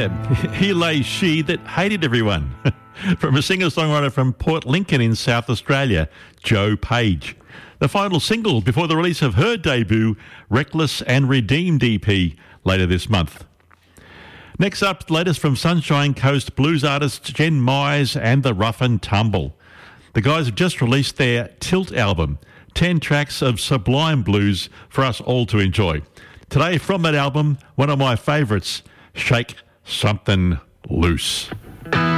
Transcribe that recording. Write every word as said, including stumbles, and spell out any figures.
Yeah, Here Lay She That Hated Everyone. From a singer-songwriter from Port Lincoln in South Australia, Joe Page. The final single before the release of her debut, Reckless and Redeemed E P, later this month. Next up, the latest from Sunshine Coast blues artists Jen Mize and the Rough and Tumble. The guys have just released their Tilt album, ten tracks of sublime blues for us all to enjoy. Today, from that album, one of my favourites, Shake Something Loose.